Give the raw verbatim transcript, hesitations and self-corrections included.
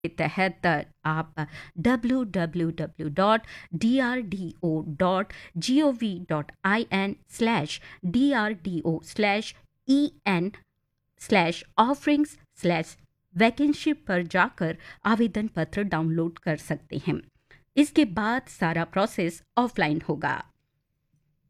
के तहत आप W W W dot D R D O dot G O V dot I N slash D R D O slash E N slash offerings slash vacancy पर जाकर आवेदन पत्र download कर सकते हैं। इसके बाद सारा प्रोसेस ऑफलाइन होगा।